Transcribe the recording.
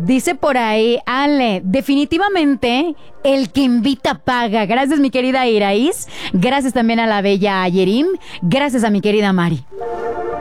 Dice por ahí, Ale, definitivamente el que invita paga. Gracias, mi querida Iraís. Gracias también a la bella Yerim. Gracias a mi querida Mari.